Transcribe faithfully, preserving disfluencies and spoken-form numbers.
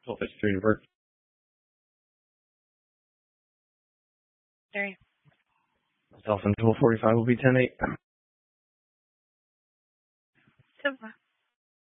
twelve fifty-three to Bert. Sorry. Myself and twelve forty-five will be ten eight. So far.